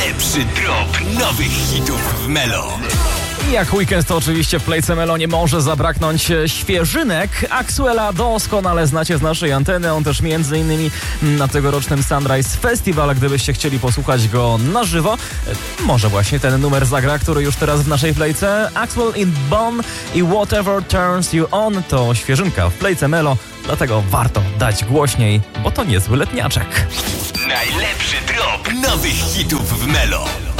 Najlepszy drop nowych hitów w Melo. I jak weekend, to oczywiście w Playce Melo nie może zabraknąć świeżynek. Axwella doskonale znacie z naszej anteny. On też m.in. na tegorocznym Sunrise Festival, gdybyście chcieli posłuchać go na żywo. Może właśnie ten numer zagra, który już teraz w naszej Playce. Axwell in Bonn i Whatever Turns You On to świeżynka w Playce Melo. Dlatego warto dać głośniej, bo to niezły letniaczek. Najlepszy drop nowych hitów w Melo.